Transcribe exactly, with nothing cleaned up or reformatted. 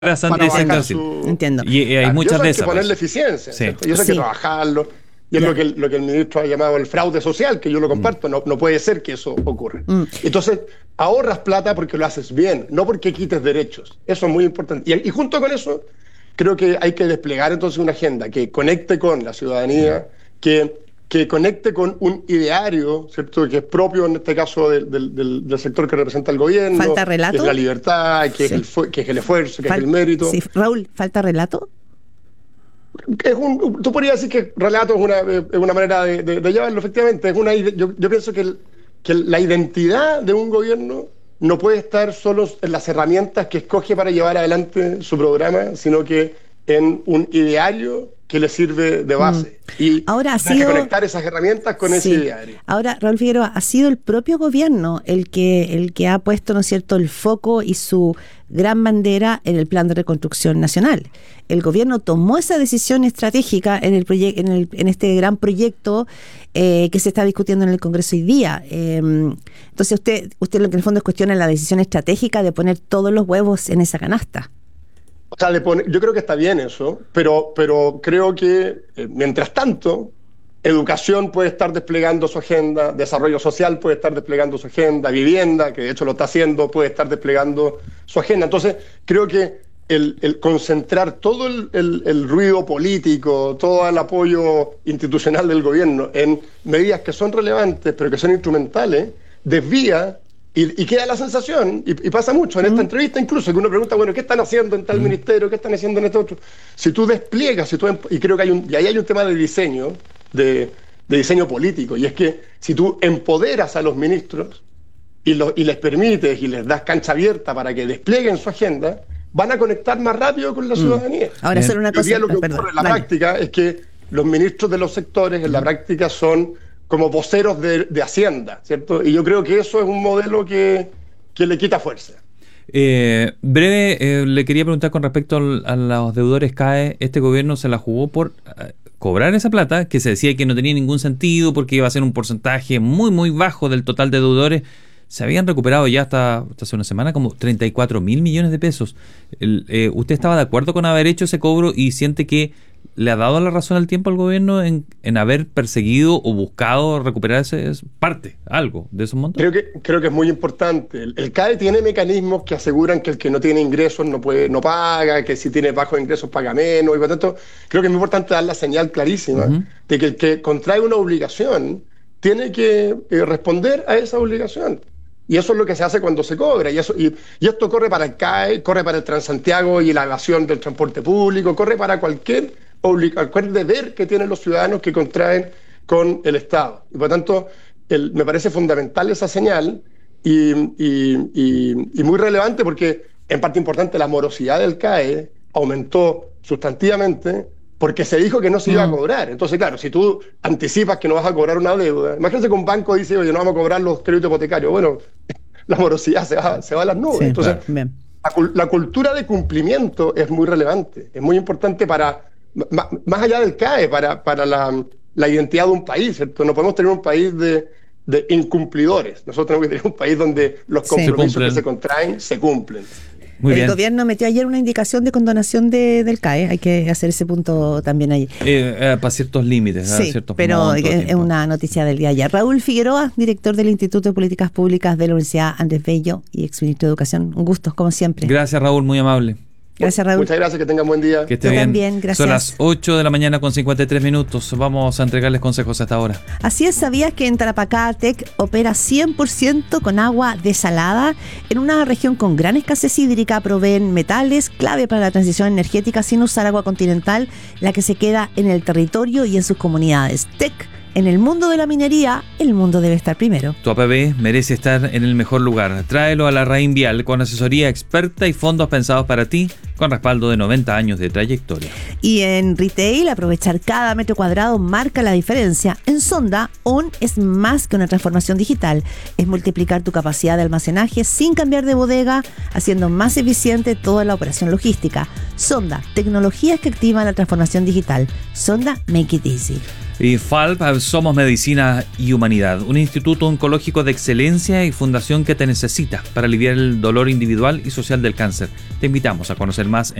para bajar su... Entiendo. Y, y hay claro, muchas y eso de hay esas. que ponerle eficiencia, Sí. y eso hay Sí. que trabajarlo. Y es Ya. lo que, el, lo que el ministro ha llamado el fraude social, que yo lo comparto. Mm. No, no puede ser que eso ocurra. Mm. Entonces, ahorras plata porque lo haces bien, no porque quites derechos. Eso es muy importante. Y, y junto con eso, creo que hay que desplegar entonces una agenda que conecte con la ciudadanía, que, que conecte con un ideario, ¿cierto?, que es propio en este caso del, del, del sector que representa el gobierno. ¿Falta relato? Que es la libertad, que, sí. es, el, que es el esfuerzo, que Fal- es el mérito. Sí. Raúl, ¿falta relato? Es un, tú podrías decir que relato es una, es una manera de, de, de llevarlo, efectivamente. Es una, yo, yo pienso que, el, que la identidad de un gobierno no puede estar solo en las herramientas que escoge para llevar adelante su programa, sino que en un ideario que le sirve de base. Mm. Y ahora ha hay sido... que conectar esas herramientas con sí. ese ideario. Ahora, Raúl Figueroa, ha sido el propio gobierno el que, el que ha puesto, ¿no es cierto?, el foco y su gran bandera en el Plan de Reconstrucción Nacional. El gobierno tomó esa decisión estratégica en el proye- en, el, en este gran proyecto eh, que se está discutiendo en el Congreso hoy día. Eh, entonces usted, usted lo que en el fondo cuestiona la decisión estratégica de poner todos los huevos en esa canasta. O sea, le pone, yo creo que está bien eso, pero, pero creo que, eh, mientras tanto, educación puede estar desplegando su agenda, desarrollo social puede estar desplegando su agenda, vivienda, que de hecho lo está haciendo, puede estar desplegando su agenda. Entonces, creo que el, el concentrar todo el, el, el ruido político, todo el apoyo institucional del gobierno en medidas que son relevantes, pero que son instrumentales, desvía. Y, y queda la sensación, y, y pasa mucho en esta mm. entrevista incluso, que uno pregunta, bueno, ¿qué están haciendo en tal mm. ministerio? ¿Qué están haciendo en este otro? Si tú despliegas, si tú, y creo que hay un, y ahí hay un tema de diseño, de, de diseño político, y es que si tú empoderas a los ministros y, lo, y les permites y les das cancha abierta para que desplieguen su agenda, van a conectar más rápido con la ciudadanía. Mm. Ahora, solo una cosa. Y hoy día lo que perdón, ocurre en la vale. práctica es que los ministros de los sectores en la práctica son como voceros de, de Hacienda, ¿cierto? Y yo creo que eso es un modelo que, que le quita fuerza. Eh, breve, eh, le quería preguntar con respecto al, a los deudores C A E. Este gobierno se la jugó por uh, cobrar esa plata, que se decía que no tenía ningún sentido porque iba a ser un porcentaje muy, muy bajo del total de deudores. Se habían recuperado ya hasta, hasta hace una semana como treinta y cuatro mil millones de pesos. El, eh, ¿Usted estaba de acuerdo con haber hecho ese cobro y siente que le ha dado la razón al tiempo al gobierno en, en haber perseguido o buscado recuperar ese, parte, algo de esos montos? Creo que, creo que es muy importante. El, el C A E tiene mecanismos que aseguran que el que no tiene ingresos no puede, no paga, que si tiene bajos ingresos paga menos, y por tanto creo que es muy importante dar la señal clarísima uh-huh. de que el que contrae una obligación tiene que eh, responder a esa obligación. Y eso es lo que se hace cuando se cobra. Y, eso, y, y esto corre para el C A E, corre para el Transantiago y la evasión del transporte público, corre para cualquier, cualquier deber que tienen los ciudadanos que contraen con el Estado. Y por tanto, el, me parece fundamental esa señal y, y, y, y muy relevante porque, en parte importante, la morosidad del C A E aumentó sustantivamente porque se dijo que no se iba a cobrar. Entonces, claro, si tú anticipas que no vas a cobrar una deuda, imagínate que un banco dice, oye, no vamos a cobrar los créditos hipotecarios. Bueno, la morosidad se va, se va a las nubes. Sí, entonces, claro. la, la cultura de cumplimiento es muy relevante, es muy importante para, más, más allá del C A E, para, para la, la identidad de un país, ¿cierto? No podemos tener un país de, de incumplidores. Nosotros tenemos que tener un país donde los compromisos sí. que se contraen se cumplen. Muy el bien. Gobierno metió ayer una indicación de condonación de, del C A E, hay que hacer ese punto también ahí. Eh, eh, para ciertos límites, sí, ciertos pero es, es una noticia del día de ayer. Raúl Figueroa, director del Instituto de Políticas Públicas de la Universidad Andrés Bello y exministro de Educación. Un gusto, como siempre. Gracias, Raúl, muy amable. Gracias, Raúl. Muchas gracias, que tengan buen día. Que esté Yo bien. También, gracias. Son las ocho de la mañana con cincuenta y tres minutos. Vamos a entregarles consejos hasta ahora. Así es, ¿sabías que en Tarapacá Tec opera cien por ciento con agua desalada? En una región con gran escasez hídrica proveen metales clave para la transición energética sin usar agua continental, la que se queda en el territorio y en sus comunidades. Tec. En el mundo de la minería, el mundo debe estar primero. Tu A P B merece estar en el mejor lugar. Tráelo a la Raín Vial con asesoría experta y fondos pensados para ti, con respaldo de noventa años de trayectoria. Y en retail, aprovechar cada metro cuadrado marca la diferencia. En Sonda, O N es más que una transformación digital. Es multiplicar tu capacidad de almacenaje sin cambiar de bodega, haciendo más eficiente toda la operación logística. Sonda, tecnologías que activan la transformación digital. Sonda, make it easy. Y F A L P, Somos Medicina y Humanidad, un instituto oncológico de excelencia y fundación que te necesita para aliviar el dolor individual y social del cáncer. Te invitamos a conocer más